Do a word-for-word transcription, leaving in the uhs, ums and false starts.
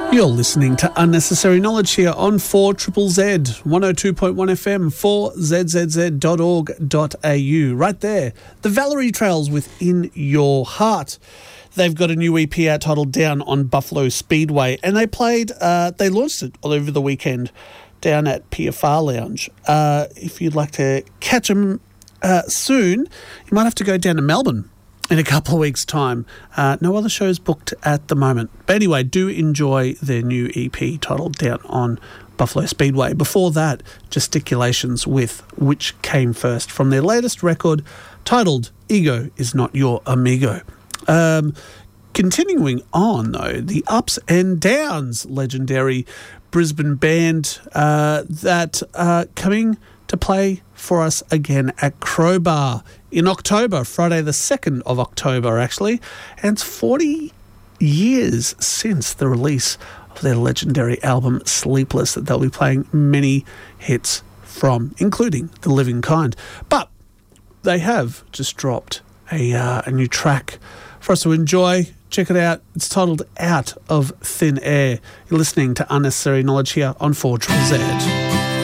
You're listening to Unnecessary Knowledge here on four Z Z Z, one oh two point one F M, four Z Z Z dot org dot A U. Right there, the Valerie Trails Within Your Heart. They've got a new E P out titled Down on Buffalo Speedway, and they played, uh, they launched it all over the weekend down at P F R Lounge. Uh, if you'd like to catch them uh, soon, you might have to go down to Melbourne in a couple of weeks' time. Uh, no other shows booked at the moment. But anyway, do enjoy their new E P titled Down on Buffalo Speedway. Before that, Gesticulations with Which Came First from their latest record titled Ego Is Not Your Amigo. Um, continuing on, though, the Ups and Downs, legendary Brisbane band uh, that uh, coming to play for us again at Crowbar in October, Friday the second of October, actually. And it's forty years since the release of their legendary album Sleepless that they'll be playing many hits from, including The Living Kind. But they have just dropped a, uh, a new track for us to enjoy. Check it out. It's titled Out of Thin Air. You're listening to Unnecessary Knowledge here on four Z Z Z.